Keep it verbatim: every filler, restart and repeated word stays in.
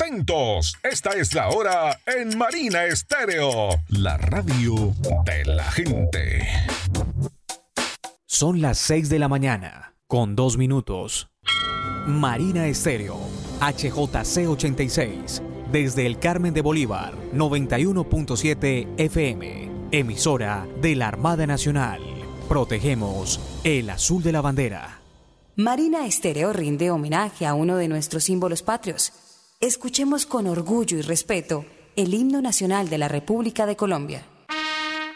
atentos. Esta es la hora en Marina Estéreo, la radio de la gente. Son las seis de la mañana, con dos minutos. Marina Estéreo, H J C ochenta y seis, desde el Carmen de Bolívar, noventa y uno punto siete F M, emisora de la Armada Nacional. Protegemos el azul de la bandera. Marina Estéreo rinde homenaje a uno de nuestros símbolos patrios. Escuchemos con orgullo y respeto el himno nacional de la República de Colombia.